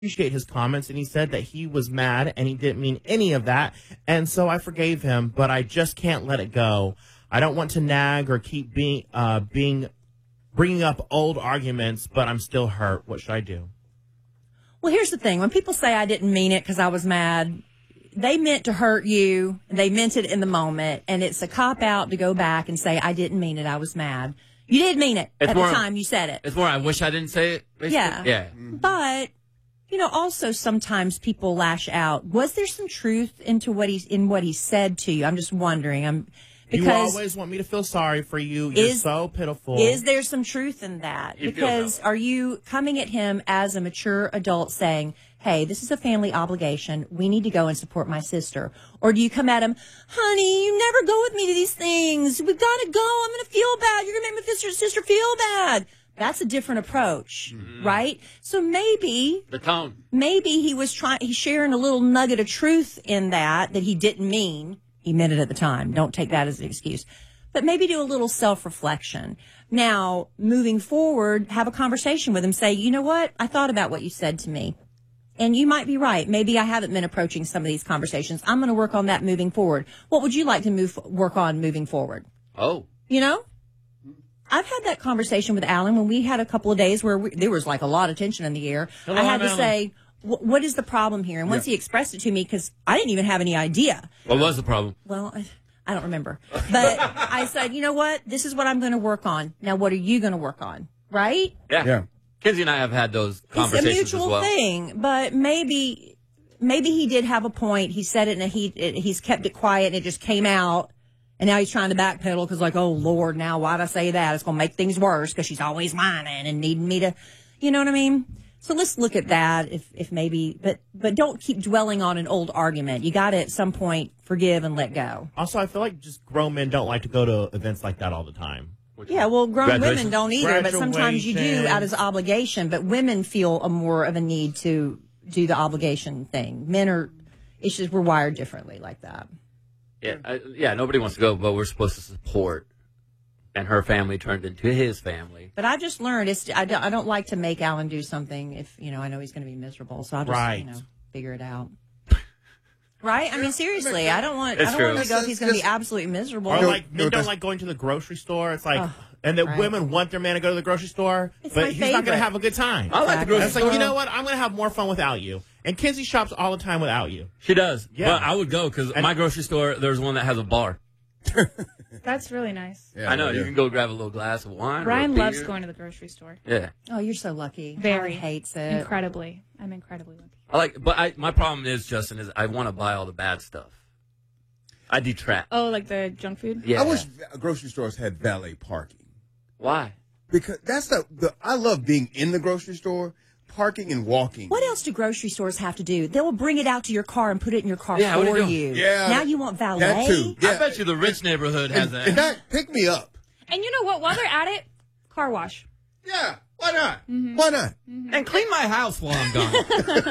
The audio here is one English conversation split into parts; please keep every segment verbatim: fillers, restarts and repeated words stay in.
appreciate his comments, and he said that he was mad and he didn't mean any of that, and so I forgave him, but I just can't let it go. I don't want to nag or keep being uh, being bringing up old arguments, but I'm still hurt. What should I do? Well, here's the thing. When people say I didn't mean it because I was mad, they meant to hurt you. They meant it in the moment, and it's a cop-out to go back and say, I didn't mean it. I was mad. You did mean it it's at more, the time you said it. It's more, I wish I didn't say it. Basically. Yeah. Yeah. But, you know, also sometimes people lash out. Was there some truth into what he's in what he said to you? I'm just wondering. I'm because you always want me to feel sorry for you. You're is, so pitiful. Is there some truth in that? You because are you coming at him as a mature adult saying, hey, this is a family obligation. We need to go and support my sister. Or do you come at him, honey, you never go with me to these things. We've got to go. I'm going to feel bad. You're going to make my sister, sister feel bad. That's a different approach, mm-hmm. right? So maybe the tone. Maybe he was trying. He's sharing a little nugget of truth in that that he didn't mean. He meant it at the time. Don't take that as an excuse. But maybe do a little self-reflection. Now, moving forward, have a conversation with him. Say, you know what? I thought about what you said to me. And you might be right. Maybe I haven't been approaching some of these conversations. I'm going to work on that moving forward. What would you like to move work on moving forward? Oh. You know? I've had that conversation with Alan when we had a couple of days where we, there was like a lot of tension in the air. Hello, I had I'm to Alan. say, what is the problem here? And once Yeah. he expressed it to me, because I didn't even have any idea. What was the problem? Well, I, I don't remember. But I said, you know what? This is what I'm going to work on. Now, what are you going to work on? Right? Yeah. Yeah. Kinsey and I have had those It's a conversations mutual as well. thing, but maybe maybe he did have a point. He said it and he it, he's kept it quiet and it just came out. And now he's trying to backpedal because, like, oh, Lord, now why'd I say that? It's going to make things worse because she's always whining and needing me to, you know what I mean? So let's look at that if, if maybe, but, but don't keep dwelling on an old argument. You got to at some point forgive and let go. Also, I feel like just grown men don't like to go to events like that all the time. Yeah, well, grown women Graduation. don't either, but sometimes you do Graduation. out as obligation. But women feel a more of a need to do the obligation thing. Men are, it's just we're wired differently like that. Yeah, I, yeah. Nobody wants to go, but we're supposed to support. And her family turned into his family. But I just learned it's I don't, I don't like to make Alan do something if you know I know he's going to be miserable. So I'll just Right. you know figure it out. Right? I mean, seriously, I don't want It's I don't true. want him to go if he's going to be It's- absolutely miserable. Or No, like men no, don't that's- like going to the grocery store. It's like, Oh, and the right. women want their man to go to the grocery store, It's but my he's not going favorite. to have a good time. I like the Exactly. grocery It's like, store. you know what? I'm going to have more fun without you. And Kinsey shops all the time without you. She does. Yeah. But I would go because my grocery store, there's one that has a bar. That's really nice. Yeah, I know. yeah. You can go grab a little glass of wine. Brian or a loves beer. going to the grocery store. Yeah. Oh, you're so lucky. Very. Alan hates it. Incredibly. I'm incredibly lucky. I like, but I, my problem is, Justin, is I want to buy all the bad stuff. I detract. Oh, like the junk food? Yeah. I wish grocery stores had valet parking Why? because that's the, the I love being in the grocery store, parking and walking. What else do grocery stores have to do? They will bring it out to your car and put it in your car Yeah, what are for you you. doing? Yeah. Now you want valet? That too. I Yeah. bet you the rich neighborhood has And, that. in fact, pick me up. And you know what? While they're at it, car wash. Yeah. Why not? Mm-hmm. Why not? And clean my house while I'm gone.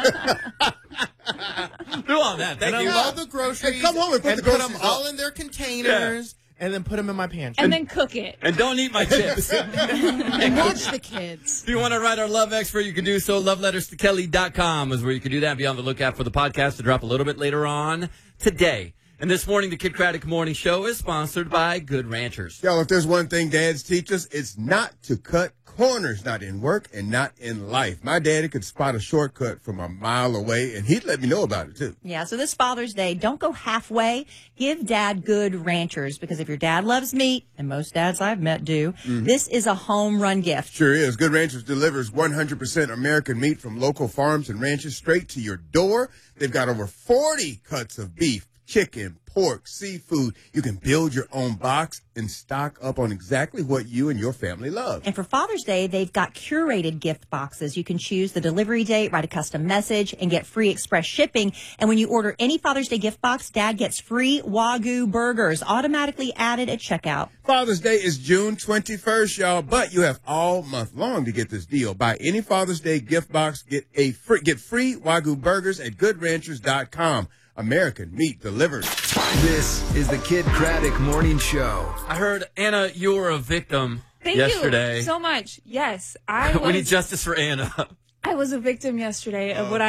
Do all that. Thank And you. I love the groceries. Hey, come home and put the put them groceries all up. in their containers and then put them in my pantry. And then cook it. And don't eat my chips. And watch the kids. If you want to write our love expert, you can do so. love letters to kelly dot com is where you can do that. Be on the lookout for the podcast to drop a little bit later on today. And this morning, the Kid Craddock Morning Show is sponsored by Good Ranchers. Y'all, if there's one thing dads teach us, it's not to cut corners, not in work and not in life. My daddy could spot a shortcut from a mile away, and he'd let me know about it, too. Yeah, so this Father's Day, don't go halfway. Give Dad Good Ranchers, because if your dad loves meat, and most dads I've met do, this is a home run gift. Sure is. Good Ranchers delivers one hundred percent American meat from local farms and ranches straight to your door. They've got over forty cuts of beef, chicken, pork, seafood. You can build your own box and stock up on exactly what you and your family love. And for Father's Day, they've got curated gift boxes. You can choose the delivery date, write a custom message, and get free express shipping. And when you order any Father's Day gift box, Dad gets free Wagyu burgers automatically added at checkout. Father's Day is June twenty-first, y'all, but you have all month long to get this deal. Buy any Father's Day gift box, get a free, get free Wagyu burgers at good ranchers dot com. American meat delivered. This is the Kid Craddock Morning Show. I heard, Anna, you were a victim Thank yesterday. you so much. Yes, I was. We need justice for Anna. I was a victim yesterday of what